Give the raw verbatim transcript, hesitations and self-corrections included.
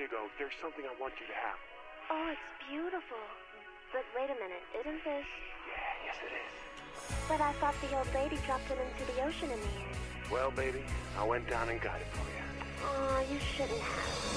you go. There's something I want you to have. Oh, it's beautiful. But wait a minute, isn't this... Yeah, yes it is. But I thought the old lady dropped it into the ocean in the end. Well, baby, I went down and got it for you. Aw, you shouldn't have.